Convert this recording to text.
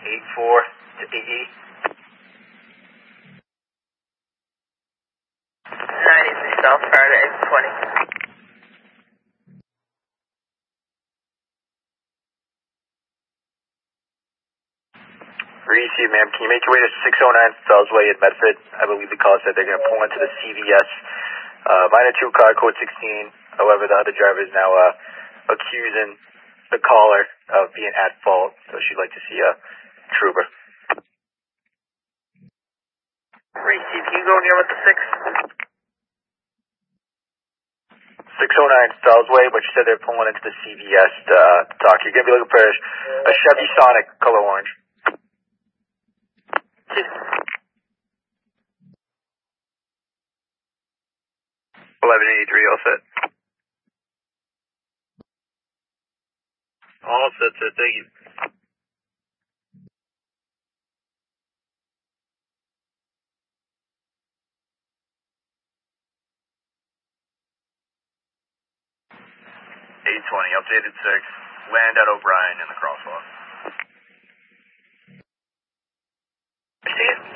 84 to AE. 93 south, prior to exit 20. Receive, ma'am. Can you make your way to 609 Fells Way in Medford? I believe the call said they're going to pull into the CVS. Minor 2 car, code 16. However, the other driver is now accusing the caller of being at fault, so she'd like to see a trooper. Receive, can you go near with the 6? 609 Fells Way, but she said they're pulling into the CVS to talk. You're going to be looking for a Chevy Sonic, color orange. 2. 1183, all set. All set, sir. Thank you. Updated 6. Land at O'Brien in the crosswalk. See it?